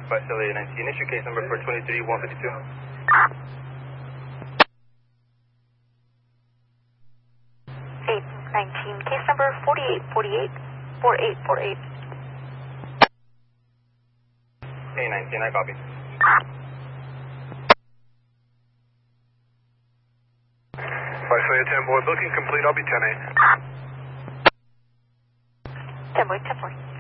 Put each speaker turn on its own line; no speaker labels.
Visalia 19, issue case number for 23-152.
819, case number 4848-4848.
819, I copy.
Visalia 10 boy, booking complete, I'll be 10-8.
10 boy, 10 boy.